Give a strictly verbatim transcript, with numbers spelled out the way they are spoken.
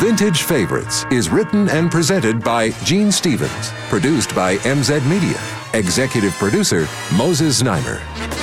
Vintage Favorites is written and presented by Gene Stevens. Produced by M Z Media. Executive producer Moses Znaimer.